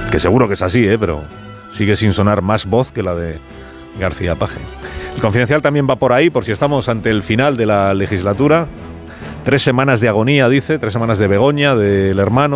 Que seguro que es así, pero sigue sin sonar más voz que la de García Paje. El Confidencial también va por ahí, por si estamos ante el final de la legislatura. 3 semanas de agonía, dice, 3 semanas de Begoña, del hermano.